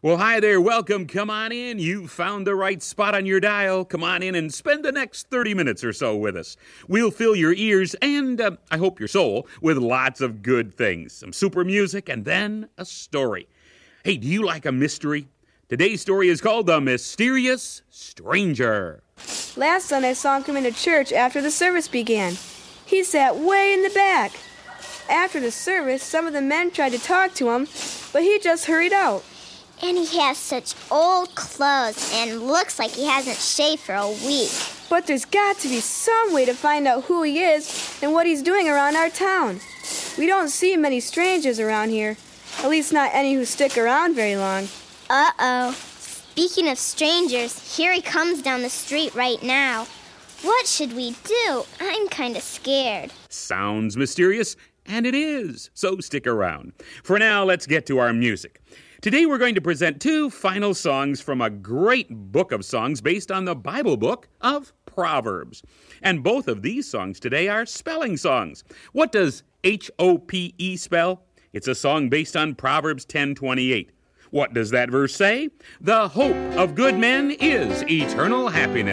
Well, hi there. Welcome. Come on in. You found the right spot on your dial. Come on in and spend the next 30 minutes or so with us. We'll fill your ears and, I hope your soul, with lots of good things. Some super music and then a story. Hey, do you like a mystery? Today's story is called The Mysterious Stranger. Last Sunday, I saw him come into church after the service began. He sat way in the back. After the service, some of the men tried to talk to him, but he just hurried out. And he has such old clothes and looks like he hasn't shaved for a week. But there's got to be some way to find out who he is and what he's doing around our town. We don't see many strangers around here, at least not any who stick around very long. Uh-oh. Speaking of strangers, here he comes down the street right now. What should we do? I'm kind of scared. Sounds mysterious, and it is, so stick around. For now, let's get to our music. Today we're going to present two final songs from a great book of songs based on the Bible book of Proverbs. And both of these songs today are spelling songs. What does H-O-P-E spell? It's a song based on Proverbs 10:28. What does that verse say? The hope of good men is eternal happiness.